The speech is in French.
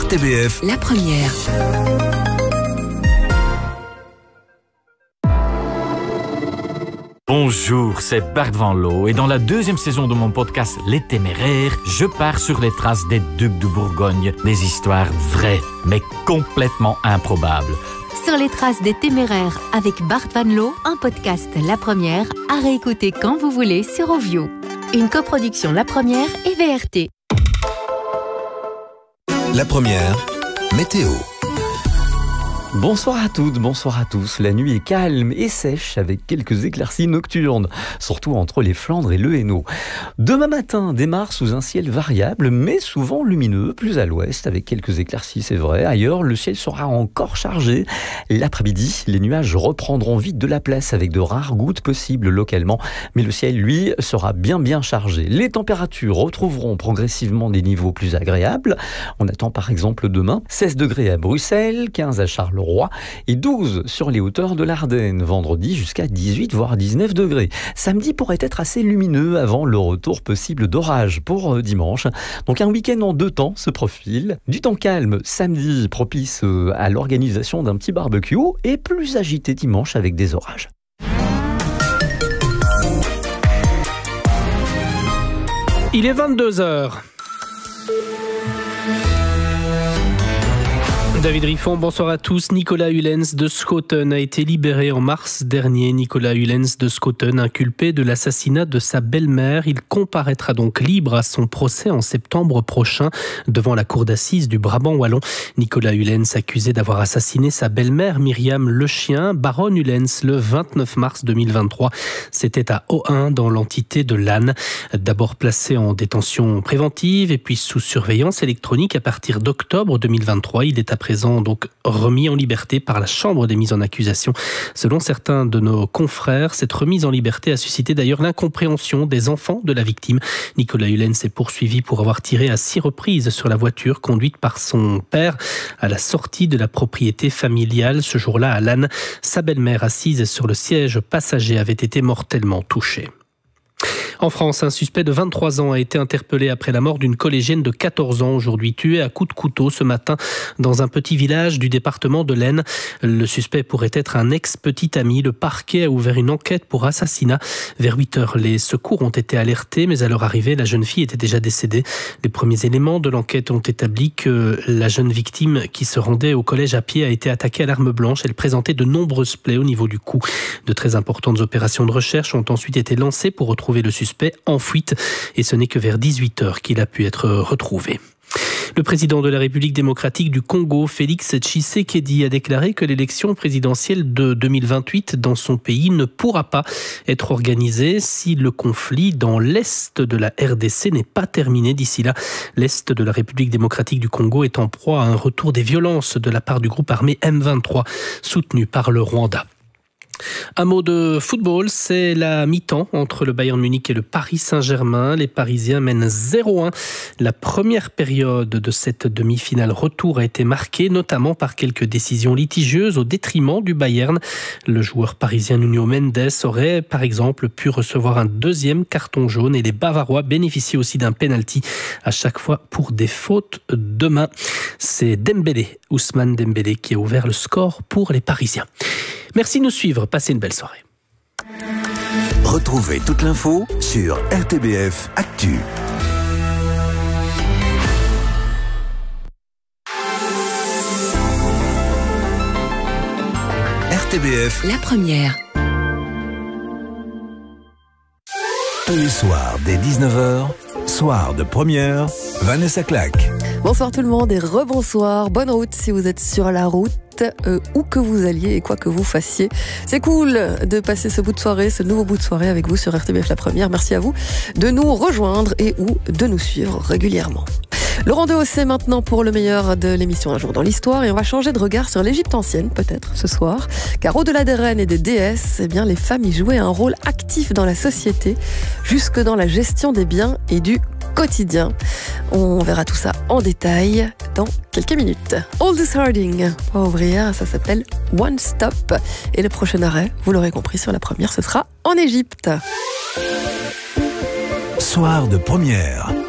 RTBF, la première. Bonjour, c'est Bart Van Loo et dans la deuxième saison de mon podcast Les Téméraires, je pars sur les traces des ducs de Bourgogne, des histoires vraies mais complètement improbables. Sur les traces des Téméraires avec Bart Van Loo, un podcast La Première à réécouter quand vous voulez sur Ovio. Une coproduction La Première et VRT. La première, météo. Bonsoir à toutes, bonsoir à tous. La nuit est calme et sèche avec quelques éclaircies nocturnes, surtout entre les Flandres et le Hainaut. Demain matin démarre sous un ciel variable mais souvent lumineux, plus à l'ouest avec quelques éclaircies, c'est vrai. Ailleurs, le ciel sera encore chargé. L'après-midi, les nuages reprendront vite de la place avec de rares gouttes possibles localement, mais le ciel, lui, sera bien chargé. Les températures retrouveront progressivement des niveaux plus agréables. On attend par exemple demain 16 degrés à Bruxelles, 15 à Charleroi, et 12 sur les hauteurs de l'Ardenne. Vendredi jusqu'à 18 voire 19 degrés. Samedi pourrait être assez lumineux avant le retour possible d'orage pour dimanche. Donc un week-end en deux temps se profile. Du temps calme samedi propice à l'organisation d'un petit barbecue et plus agité dimanche avec des orages. Il est 22h. David Riffon, bonsoir à tous. Nicolas Hulens de Schoten a été libéré en mars dernier. Nicolas Hulens de Schoten, inculpé de l'assassinat de sa belle-mère. Il comparaîtra donc libre à son procès en septembre prochain devant la cour d'assises du Brabant wallon. Nicolas Hulens, accusé d'avoir assassiné sa belle-mère Myriam Le Chien, baronne Hulens, le 29 mars 2023. C'était à O1 dans l'entité de Lannes. D'abord placé en détention préventive et puis sous surveillance électronique à partir d'octobre 2023. Il est à présent donc remis en liberté par la Chambre des mises en accusation. Selon certains de nos confrères, cette remise en liberté a suscité d'ailleurs l'incompréhension des enfants de la victime. Nicolas Hulens est poursuivi pour avoir tiré à 6 reprises sur la voiture conduite par son père à la sortie de la propriété familiale. Ce jour-là, à Lannes, sa belle-mère assise sur le siège passager avait été mortellement touchée. En France, un suspect de 23 ans a été interpellé après la mort d'une collégienne de 14 ans, aujourd'hui tuée à coups de couteau ce matin dans un petit village du département de l'Aisne. Le suspect pourrait être un ex-petit ami. Le parquet a ouvert une enquête pour assassinat. Vers 8 heures, les secours ont été alertés, mais à leur arrivée, la jeune fille était déjà décédée. Les premiers éléments de l'enquête ont établi que la jeune victime qui se rendait au collège à pied a été attaquée à l'arme blanche. Elle présentait de nombreuses plaies au niveau du cou. De très importantes opérations de recherche ont ensuite été lancées pour retrouver le suspect en fuite, et ce n'est que vers 18h qu'il a pu être retrouvé. Le président de la République démocratique du Congo, Félix Tshisekedi, a déclaré que l'élection présidentielle de 2028 dans son pays ne pourra pas être organisée si le conflit dans l'est de la RDC n'est pas terminé d'ici là. L'est de la République démocratique du Congo est en proie à un retour des violences de la part du groupe armé M23, soutenu par le Rwanda. Un mot de football, c'est la mi-temps entre le Bayern Munich et le Paris Saint-Germain. Les Parisiens mènent 0-1. La première période de cette demi-finale retour a été marquée notamment par quelques décisions litigieuses au détriment du Bayern. Le joueur parisien Nuno Mendes aurait par exemple pu recevoir un deuxième carton jaune et les Bavarois bénéficient aussi d'un penalty à chaque fois pour des fautes de main. C'est Dembélé, Ousmane Dembélé, qui a ouvert le score pour les Parisiens. Merci de nous suivre, passez une belle soirée. Retrouvez toute l'info sur RTBF Actu. RTBF, la première. Tous les soirs dès 19h, soir de première, Vanessa Claque. Bonsoir tout le monde et rebonsoir. Bonne route si vous êtes sur la route. Où que vous alliez et quoi que vous fassiez. C'est cool de passer ce bout de soirée, ce nouveau bout de soirée avec vous sur RTBF La Première. Merci à vous de nous rejoindre et ou de nous suivre régulièrement. Laurent Dehaut, c'est maintenant pour le meilleur de l'émission Un jour dans l'histoire et on va changer de regard sur l'Égypte ancienne, peut-être, ce soir. Car au-delà des reines et des déesses, eh bien, les femmes y jouaient un rôle actif dans la société, jusque dans la gestion des biens et du quotidien. On verra tout ça en détail dans quelques minutes. Aldous Harding, pour ouvrir, ça s'appelle One Stop. Et le prochain arrêt, vous l'aurez compris sur La Première, ce sera en Égypte. Soir de première.